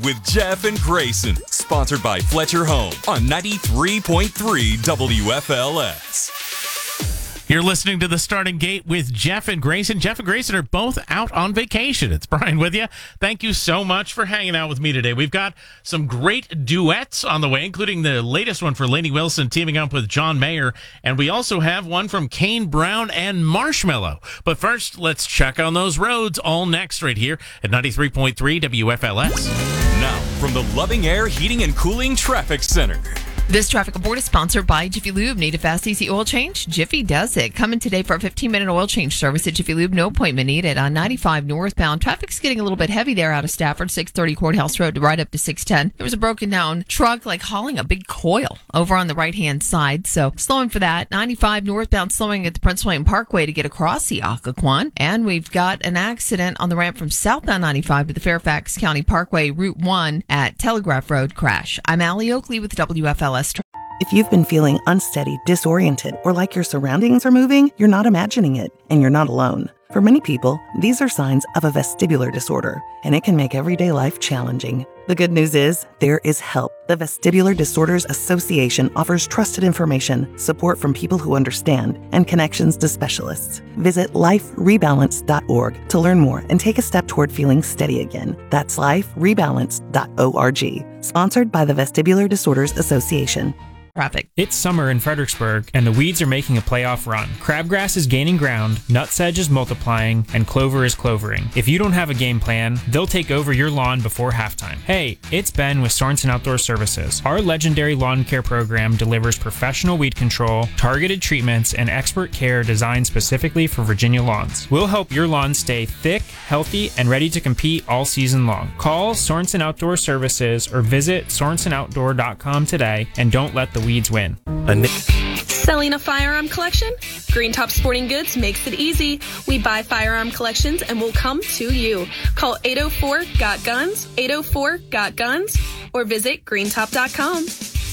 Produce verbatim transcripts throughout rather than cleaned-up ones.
with Jeff and Grayson. Sponsored by Fletcher Home on ninety-three point three W F L S. You're listening to The Starting Gate with Jeff and Grayson. Jeff and Grayson are both out on vacation. It's Brian with you. Thank you so much for hanging out with me today. We've got some great duets on the way, including the latest one for Lainey Wilson teaming up with John Mayer. And we also have one from Kane Brown and Marshmello. But first, let's check on those roads. All next right here at ninety-three point three W F L S. Now, from the Loving Air Heating and Cooling Traffic Center. This traffic report is sponsored by Jiffy Lube. Need a fast, easy oil change? Jiffy does it. Coming today for a fifteen-minute oil change service at Jiffy Lube. No appointment needed. On ninety-five northbound, traffic's getting a little bit heavy there out of Stafford, six thirty Courthouse Road, right up to six ten. There was a broken down truck, like hauling a big coil over on the right-hand side, so slowing for that. ninety-five northbound, slowing at the Prince William Parkway to get across the Occoquan. And we've got an accident on the ramp from southbound ninety-five to the Fairfax County Parkway, Route one at Telegraph Road crash. I'm Allie Oakley with W F L S. If you've been feeling unsteady, disoriented, or like your surroundings are moving, you're not imagining it, and you're not alone. For many people, these are signs of a vestibular disorder, and it can make everyday life challenging. The good news is, there is help. The Vestibular Disorders Association offers trusted information, support from people who understand, and connections to specialists. Visit life rebalance dot org to learn more and take a step toward feeling steady again. That's life rebalance dot org. Sponsored by the Vestibular Disorders Association. Traffic. It's summer in Fredericksburg, and the weeds are making a playoff run. Crabgrass is gaining ground, nutsedge is multiplying, and clover is clovering. If you don't have a game plan, they'll take over your lawn before halftime. Hey, it's Ben with Sorensen Outdoor Services. Our legendary lawn care program delivers professional weed control, targeted treatments, and expert care designed specifically for Virginia lawns. We'll help your lawn stay thick, healthy, and ready to compete all season long. Call Sorensen Outdoor Services or visit sorensen outdoor dot com today, and don't let the weeds win. Selling a firearm collection? Green Top Sporting Goods makes it easy. We buy firearm collections and will come to you. Call eight oh four, G O T guns, eight oh four, G O T guns, or visit green top dot com.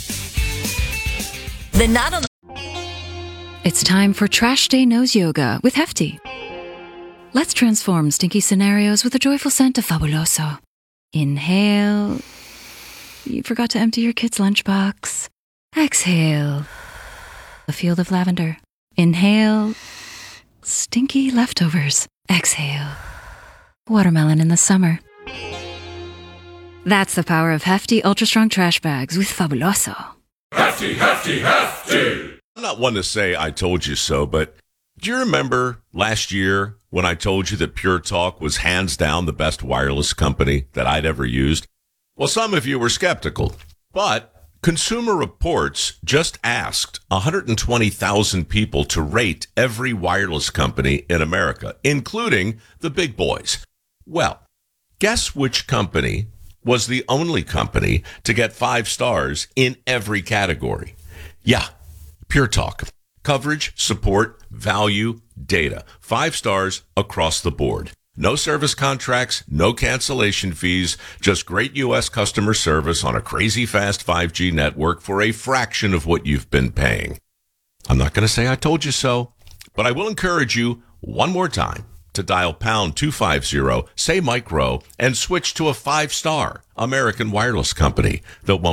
The not a- It's time for Trash Day Nose Yoga with Hefty. Let's transform stinky scenarios with a joyful scent of Fabuloso. Inhale. You forgot to empty your kid's lunchbox. Exhale. A field of lavender. Inhale. Stinky leftovers. Exhale. Watermelon in the summer. That's the power of Hefty Ultra Strong Trash Bags with Fabuloso. Hefty, hefty, hefty! I'm not one to say I told you so, but do you remember last year when I told you that Pure Talk was hands down the best wireless company that I'd ever used? Well, some of you were skeptical, but Consumer Reports just asked one hundred twenty thousand people to rate every wireless company in America, including the big boys. Well, guess which company was the only company to get five stars in every category? Yeah, Pure Talk. Coverage, support, value, data. Five stars across the board. No service contracts, no cancellation fees, just great U S customer service on a crazy fast five G network for a fraction of what you've been paying. I'm not going to say I told you so, but I will encourage you one more time to dial pound two fifty, say Mike Rowe, and switch to a five-star American wireless company that won't